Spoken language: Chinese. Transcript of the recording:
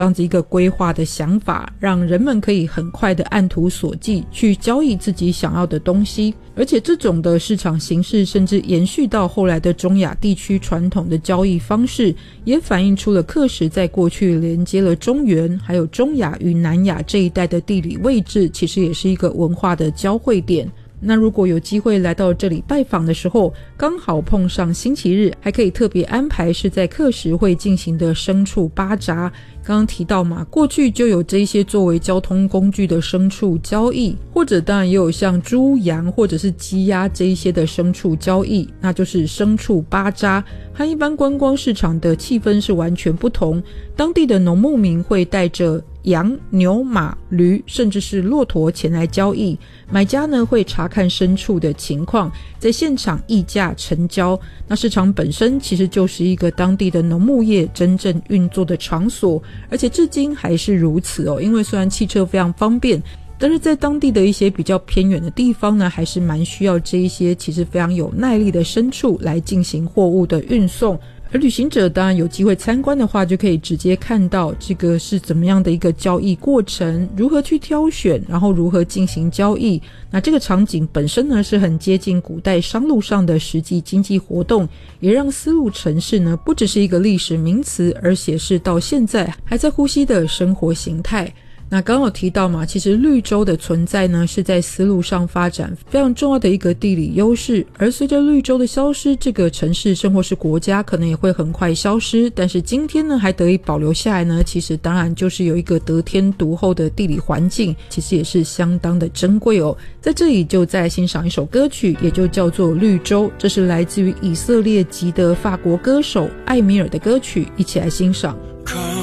这样子一个规划的想法，让人们可以很快的按图索骥去交易自己想要的东西。而且这种的市场形式甚至延续到后来的中亚地区传统的交易方式，也反映出了刻石在过去连接了中原还有中亚与南亚这一带的地理位置，其实也是一个文化的交汇点。那如果有机会来到这里拜访的时候，刚好碰上星期日，还可以特别安排是在刻石会进行的牲畜巴扎。刚刚提到嘛，过去就有这一些作为交通工具的牲畜交易，或者当然也有像猪羊或者是鸡鸭这一些的牲畜交易，那就是牲畜巴扎，和一般观光市场的气氛是完全不同。当地的农牧民会带着羊、牛、马、驴甚至是骆驼前来交易，买家呢会查看牲畜的情况，在现场议价成交。那市场本身其实就是一个当地的农牧业真正运作的场所，而且至今还是如此哦。因为虽然汽车非常方便，但是在当地的一些比较偏远的地方呢，还是蛮需要这一些其实非常有耐力的牲畜来进行货物的运送。而旅行者当然有机会参观的话，就可以直接看到这个是怎么样的一个交易过程，如何去挑选，然后如何进行交易。那这个场景本身呢，是很接近古代商路上的实际经济活动，也让丝路城市呢不只是一个历史名词，而且是到现在还在呼吸的生活形态。那刚好提到嘛，其实绿洲的存在呢，是在丝路上发展非常重要的一个地理优势。而随着绿洲的消失，这个城市甚或是国家可能也会很快消失。但是今天呢，还得以保留下来呢，其实当然就是有一个得天独厚的地理环境，其实也是相当的珍贵哦。在这里就再欣赏一首歌曲，也就叫做《绿洲》，这是来自于以色列籍的法国歌手艾米尔的歌曲，一起来欣赏。